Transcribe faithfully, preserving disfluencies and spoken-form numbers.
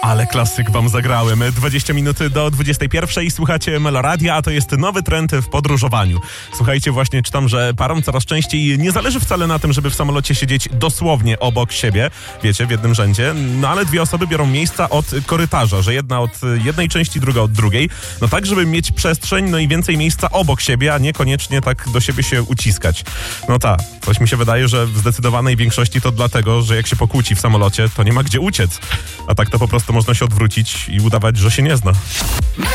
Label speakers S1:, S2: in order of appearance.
S1: Ale klasyk wam zagrałem. dwadzieścia minut do dwudziestej pierwszej. Słuchacie Meloradia, a to jest nowy trend w podróżowaniu. Słuchajcie, właśnie czytam, że parom coraz częściej nie zależy wcale na tym, żeby w samolocie siedzieć dosłownie obok siebie, wiecie, w jednym rzędzie, no ale dwie osoby biorą miejsca od korytarza, że jedna od jednej części, druga od drugiej, no tak, żeby mieć przestrzeń, no i więcej miejsca obok siebie, a niekoniecznie tak do siebie się uciskać. No tak, coś mi się wydaje, że w zdecydowanej większości to dlatego, że jak się pokłóci w samolocie, to nie ma gdzie uciec, a tak to po prostu można się odwrócić i udawać, że się nie zna.